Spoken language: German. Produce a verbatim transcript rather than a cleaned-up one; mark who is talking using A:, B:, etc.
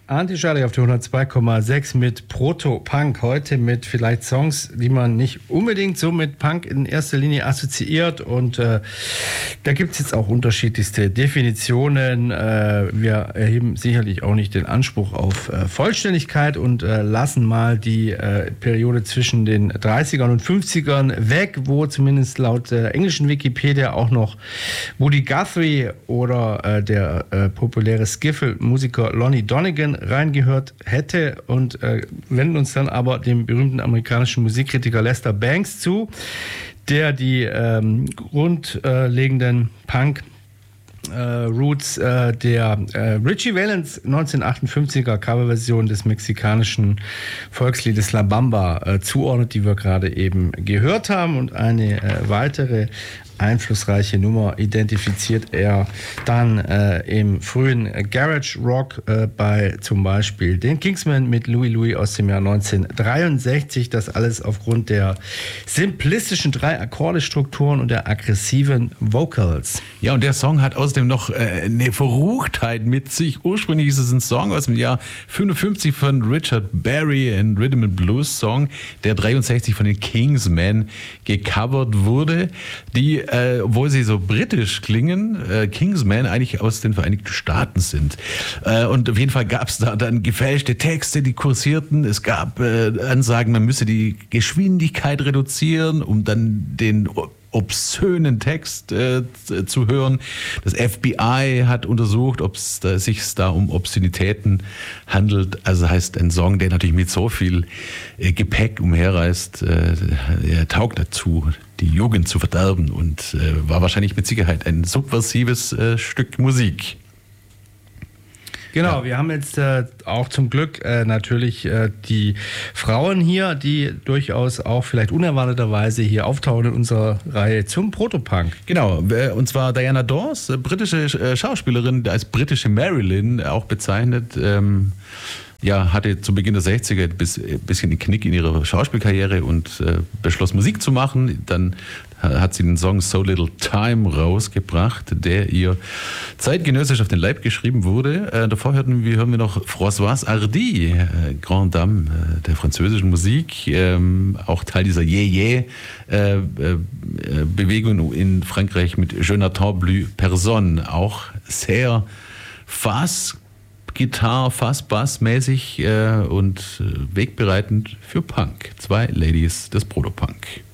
A: Anti-Charlie auf der hundertzwei Komma sechs mit Proto-Punk. Heute mit vielleicht Songs, die man nicht unbedingt so mit Punk in erster Linie assoziiert. Und äh, da gibt es jetzt auch unterschiedlichste Definitionen. Äh, wir erheben sicherlich auch nicht den Anspruch auf äh, Vollständigkeit und äh, lassen mal die äh, Periode zwischen den dreißigern und fünfzigern weg, wo zumindest laut äh, englischen Wikipedia auch noch Woody Guthrie oder äh, der äh, populäre Skiffle-Musiker Lonnie Donegan reingehört hätte und äh, wenden uns dann aber dem berühmten amerikanischen Musikkritiker Lester Bangs zu, der die ähm, grundlegenden Punk Äh, Roots äh, der äh, Richie Valens neunzehnhundertachtundfünfziger Coverversion des mexikanischen Volksliedes La Bamba äh, zuordnet, die wir gerade eben gehört haben. Und eine äh, weitere einflussreiche Nummer identifiziert er dann äh, im frühen Garage Rock äh, bei zum Beispiel den Kingsmen mit Louie Louie aus dem Jahr neunzehnhundertdreiundsechzig. Das alles aufgrund der simplistischen drei-Akkorde-Strukturen und der aggressiven Vocals.
B: Ja, und der Song hat außerdem noch äh, eine Verruchtheit mit sich. Ursprünglich ist es ein Song aus dem Jahr fünfundfünfzig von Richard Berry, ein Rhythm and Blues Song, der dreiundsechzig von den Kingsmen gecovert wurde, die Äh, obwohl sie so britisch klingen, äh, Kingsmen eigentlich aus den Vereinigten Staaten sind. Äh, und auf jeden Fall gab es da dann gefälschte Texte, die kursierten. Es gab äh, Ansagen, man müsse die Geschwindigkeit reduzieren, um dann den obszönen Text äh, zu hören. Das F B I hat untersucht, ob es da, sich da um Obszönitäten handelt. Also heißt ein Song, der natürlich mit so viel äh, Gepäck umherreist, äh, er taugt dazu, die Jugend zu verderben und äh, war wahrscheinlich mit Sicherheit ein subversives äh, Stück Musik.
A: Genau,
B: ja.
A: Wir haben jetzt äh, auch zum Glück äh, natürlich äh, die Frauen hier, die durchaus auch vielleicht unerwarteterweise hier auftauchen in unserer Reihe zum Protopunk.
B: Genau, und zwar Diana Dawes, britische Schauspielerin, als britische Marilyn auch bezeichnet. Ähm, ja, hatte zu Beginn der sechziger ein bisschen den Knick in ihrer Schauspielkarriere und äh, beschloss Musik zu machen. Dann hat sie den Song So Little Time rausgebracht, der ihr zeitgenössisch auf den Leib geschrieben wurde. Äh, davor hörten wir, hören wir noch Françoise Hardy, äh, Grande Dame äh, der französischen Musik, ähm, auch Teil dieser Yeah-Yeah-Bewegung äh, in Frankreich mit Jonathan Blue Personne, auch sehr Fass, Gitarre, Fass, Bass-mäßig äh, und äh, wegbereitend für Punk. Zwei Ladies des Protopunk.